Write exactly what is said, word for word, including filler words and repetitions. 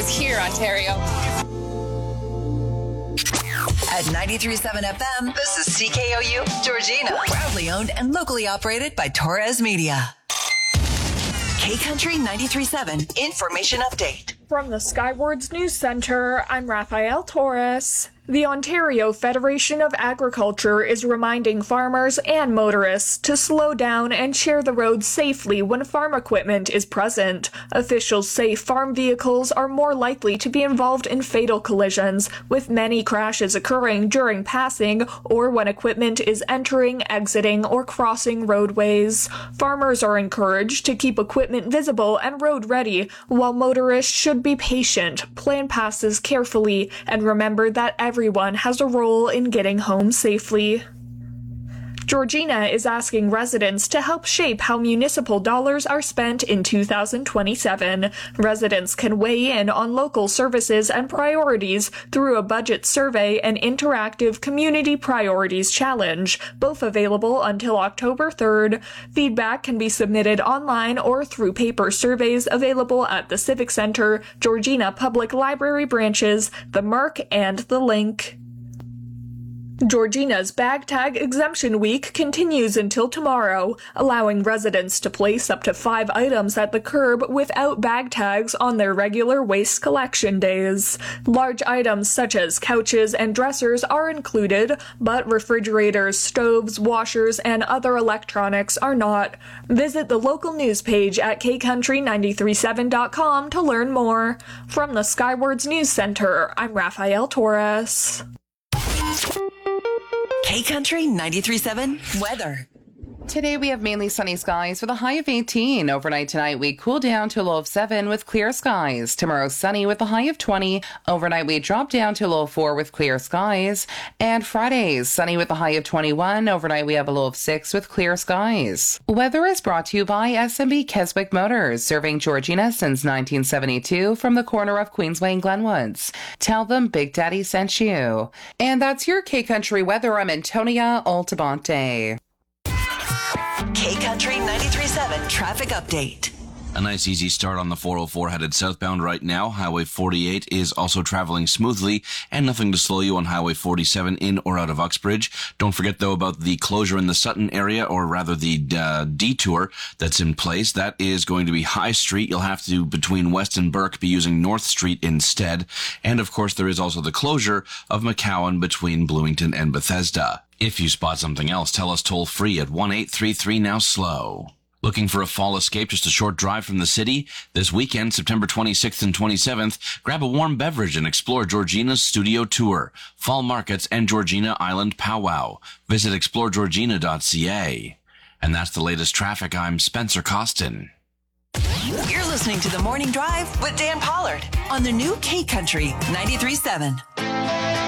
is here, Ontario. At ninety-three point seven F M, this is C K O U Georgina. Proudly owned and locally operated by Torres Media. K-Country ninety-three point seven Information Update. From the Skywards News Center, I'm Rafael Torres. The Ontario Federation of Agriculture is reminding farmers and motorists to slow down and share the road safely when farm equipment is present. Officials say farm vehicles are more likely to be involved in fatal collisions, with many crashes occurring during passing or when equipment is entering, exiting, or crossing roadways. Farmers are encouraged to keep equipment visible and road ready, while motorists should be patient, plan passes carefully, and remember that every Everyone has a role in getting home safely. Georgina is asking residents to help shape how municipal dollars are spent in two thousand twenty-seven. Residents can weigh in on local services and priorities through a budget survey and interactive Community Priorities Challenge, both available until October third. Feedback can be submitted online or through paper surveys available at the Civic Center, Georgina Public Library branches, the Merc, and the Link. Georgina's Bag Tag Exemption Week continues until tomorrow, allowing residents to place up to five items at the curb without bag tags on their regular waste collection days. Large items such as couches and dressers are included, but refrigerators, stoves, washers, and other electronics are not. Visit the local news page at k country nine three seven dot com to learn more. From the Skywards News Center, I'm Rafael Torres. K-Country ninety-three point seven weather. Today we have mainly sunny skies with a high of eighteen. Overnight tonight we cool down to a low of seven with clear skies. Tomorrow sunny with a high of twenty. Overnight we drop down to a low of four with clear skies. And Fridays sunny with a high of twenty-one. Overnight we have a low of six with clear skies. Weather is brought to you by S M B Keswick Motors, serving Georgina since nineteen seventy-two from the corner of Queensway and Glenwoods. Tell them Big Daddy sent you. And that's your K-Country weather. I'm Antonia Altamonte. K-Country ninety-three point seven traffic update. A nice easy start on the four oh four headed southbound right now. Highway forty-eight is also traveling smoothly and nothing to slow you on Highway forty-seven in or out of Uxbridge. Don't forget though about the closure in the Sutton area, or rather the uh, detour that's in place. That is going to be High Street. You'll have to, between West and Burke, be using North Street instead. And of course there is also the closure of McCowan between Bloomington and Bethesda. If you spot something else, tell us toll free at one eight three three now slow. Looking for a fall escape just a short drive from the city? This weekend, September twenty-sixth and twenty-seventh, grab a warm beverage and explore Georgina's studio tour, fall markets, and Georgina Island powwow. Visit explore georgina dot c a. And that's the latest traffic. I'm Spencer Costin. You're listening to The Morning Drive with Dan Pollard on the new K-Country ninety-three point seven.